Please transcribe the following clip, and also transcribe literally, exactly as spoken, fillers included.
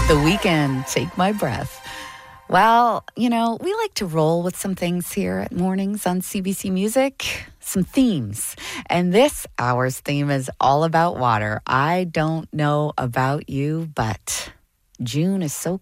The Weeknd, Take My Breath. Well, you know, we like to roll with some things here at Mornings on C B C Music, some themes. And this hour's theme is all about water. I don't know about you, but June is so